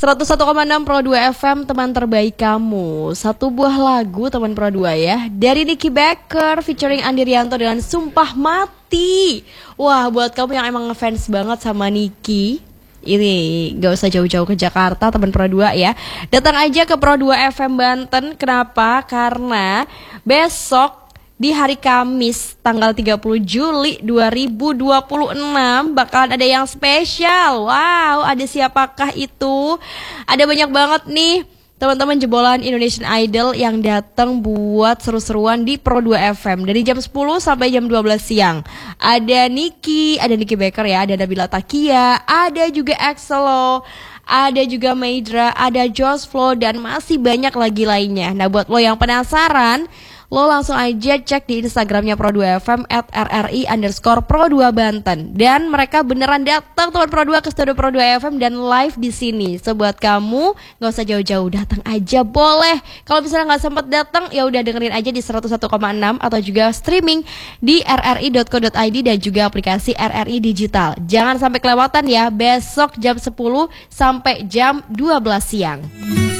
101,6 Pro 2 FM, teman terbaik kamu. Satu buah lagu teman Pro 2 ya, dari Nicky Baker featuring Andi Rianto dengan Sumpah Mati. Wah, buat kamu yang emang ngefans banget sama Nicky, ini gak usah jauh-jauh ke Jakarta teman Pro 2 ya. Datang aja ke Pro 2 FM Banten. Kenapa? Karena besok di hari Kamis tanggal 30 Juli 2026 bakalan ada yang spesial. Wow, ada siapakah itu? Ada banyak banget nih teman-teman jebolan Indonesian Idol yang datang buat seru-seruan di Pro 2 FM dari jam 10 sampai jam 12 siang. Ada Nicky Baker ya, ada Nabila Takia, ada juga Exelo, ada juga Maidra, ada Josh Flow, dan masih banyak lagi lainnya. Nah, buat lo yang penasaran, lo langsung aja cek di Instagramnya Pro 2 FM @RRI_Pro 2 Banten. Dan mereka beneran datang teman Pro 2 ke studio Pro 2 FM dan live di sini. So buat kamu gak usah jauh-jauh, datang aja boleh. Kalau misalnya gak sempet datang, ya udah dengerin aja di 101,6 atau juga streaming di rri.co.id dan juga aplikasi RRI Digital. Jangan sampai kelewatan ya, besok jam 10 sampai jam 12 siang.